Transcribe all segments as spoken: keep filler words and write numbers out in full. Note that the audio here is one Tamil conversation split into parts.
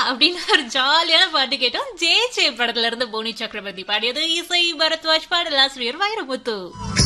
அப்படின்னு ஒரு ஜாலியான பாட்டு கேட்டோம். ஜே ஜே படத்துல இருந்து போனி சக்கரவர்த்தி பாடியது. இசை பரத்வாஜ், பாடலாசிரியர் வைரமுத்து.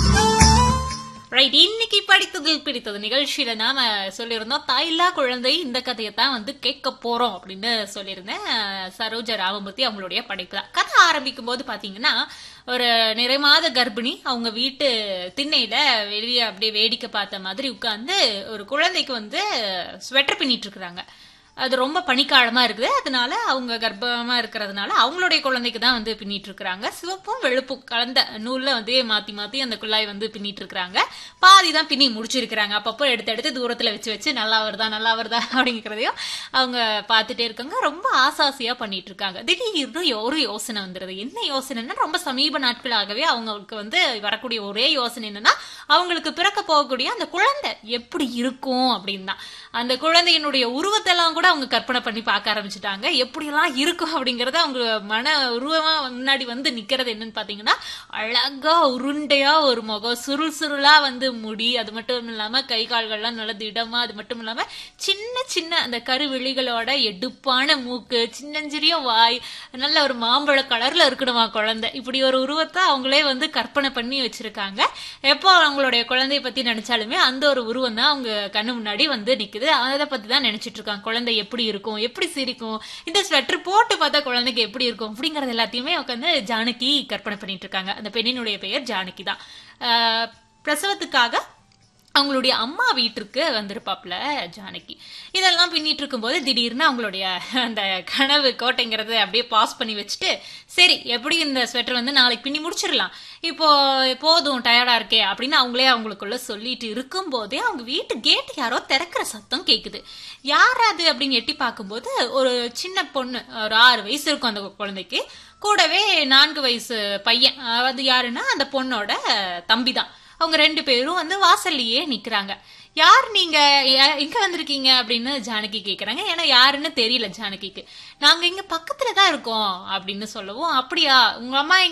ரைட், இன்னைக்கு படித்ததில் பிடித்தது நிகழ்ச்சியில நாம சொல்லியிருந்தோம் தாயில்லா குழந்தை இந்த கதையத்தான் வந்து கேட்க போறோம் அப்படின்னு சொல்லியிருந்தேன். சரோஜா ராமமூர்த்தி அவங்களுடைய படைப்பு தான். கதை ஆரம்பிக்கும் போது பாத்தீங்கன்னா, ஒரு நிறைமாத கர்ப்பிணி அவங்க வீட்டு திண்ணையில வெளியே அப்படியே வேடிக்கை பார்த்த மாதிரி உட்கார்ந்து ஒரு குழந்தைக்கு வந்து ஸ்வெட்டர் பின்னிட்டு இருக்கிறாங்க. அது ரொம்ப பனிக்காலமா இருக்குது. அதனால அவங்க கர்ப்பமா இருக்கிறதுனால அவங்களுடைய குழந்தைக்கு தான் வந்து பின்னிட்டு இருக்கிறாங்க. சிவப்பும் வெளுப்பும் கலந்த நூல்ல வந்து மாத்தி மாத்தி அந்த குழாய் வந்து பின்னிட்டு இருக்கிறாங்க. பாதி தான் பின்னி முடிச்சிருக்கிறாங்க. அப்பப்போ எடுத்து எடுத்து தூரத்துல வச்சு வச்சு நல்லா வருதா நல்லா வருதா அப்படிங்கிறதையும் அவங்க பார்த்துட்டே இருக்காங்க. ரொம்ப ஆசாசியா பண்ணிட்டு இருக்காங்க. திடீர்னு ஒரு யோசனை வந்துருது. என்ன யோசனைன்னா, ரொம்ப சமீப நாட்களாகவே அவங்களுக்கு வந்து வரக்கூடிய ஒரே யோசனை என்னன்னா, அவங்களுக்கு பிறக்க போகக்கூடிய அந்த குழந்தை எப்படி இருக்கும் அப்படின்னு தான். அந்த குழந்தையினுடைய உருவத்தை எல்லாம் கூட அவங்க கற்பனை பண்ணி பார்க்க ஆரம்பிச்சுட்டாங்க. எப்படியெல்லாம் இருக்கும் அப்படிங்கறத அவங்க மன உருவமா முன்னாடி வந்து நிக்கிறது என்னன்னு பாத்தீங்கன்னா, அழகா உருண்டையா ஒரு முகம், சுருள் சுருளா வந்து முடி, அது மட்டும் இல்லாம கை கால்கள்லாம் நல்ல திடமா, அது மட்டும் இல்லாம சின்ன சின்ன அந்த கருவிழிகளோட எடுப்பான மூக்கு, சின்னஞ்சிறிய வாய், நல்ல ஒரு மாம்பழ கலர்ல இருக்கணுமா குழந்தை. இப்படி ஒரு உருவத்தை அவங்களே வந்து கற்பனை பண்ணி வச்சிருக்காங்க. எப்போ அவங்களுடைய குழந்தைய பத்தி நினைச்சாலுமே அந்த ஒரு உருவம் தான் அவங்க கண்ணு முன்னாடி வந்து நிக்குது. அதை பத்தி தான் நினைச்சிட்டு இருக்காங்க. குழந்தை எப்படி இருக்கும், எப்படி சிரிக்கும், இந்த ஸ்வெட்டர் போட்டு பார்த்தா குழந்தைக்கு எப்படி இருக்கும் அப்படிங்கறது எல்லாத்தையுமே உட்காந்து ஜானகி கற்பனை பண்ணிட்டு இருக்காங்க. அந்த பெண்ணினுடைய பெயர் ஜானகி தான். பிரசவத்துக்காக அவங்களுடைய அம்மா வீட்டிற்கு வந்திருப்பாப்ல ஜானகி. இதெல்லாம் பின்னிட்டு இருக்கும் போது திடீர்னு அவங்களுடைய அந்த கனவு கோட்டைங்கிறது அப்படியே பாஸ் பண்ணி வச்சுட்டு, சரி எப்படி இந்த ஸ்வெட்டர் வந்து நாளைக்கு பின்னி முடிச்சிடலாம், இப்போ போதும் டயர்டா இருக்கே அப்படின்னு அவங்களே அவங்களுக்குள்ள சொல்லிட்டு இருக்கும் போதே அவங்க வீட்டு கேட்டு யாரோ திறக்கிற சத்தம் கேக்குது. யார் அது அப்படின்னு எட்டி பார்க்கும்போது ஒரு சின்ன பொண்ணு, ஒரு ஆறு வயசு இருக்கும் அந்த குழந்தைக்கு. கூடவே நான்கு வயசு பையன். அது யாருன்னா அந்த பொண்ணோட தம்பி தான். அவங்க ரெண்டு பேரும் வந்து வாசல்லையே நிக்கிறாங்க. யார் நீங்க, எங்க வந்திருக்கீங்க அப்படின்னு ஜானகி கேக்குறாங்க. ஏன்னா யாருன்னு தெரியல ஜானகிக்கு. நாங்க இங்க பக்கத்துலதான் இருக்கோம் அப்படின்னு சொல்லவும், அப்படியா உங்க அம்மா